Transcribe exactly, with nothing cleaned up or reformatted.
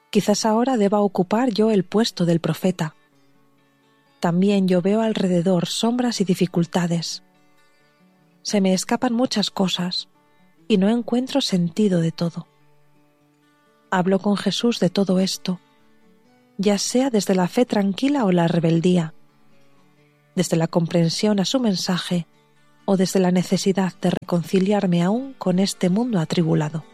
Quizás ahora deba ocupar yo el puesto del profeta. También yo veo alrededor sombras y dificultades. Se me escapan muchas cosas y no encuentro sentido de todo. Hablo con Jesús de todo esto, ya sea desde la fe tranquila o la rebeldía, desde la comprensión a su mensaje o desde la necesidad de reconciliarme aún con este mundo atribulado.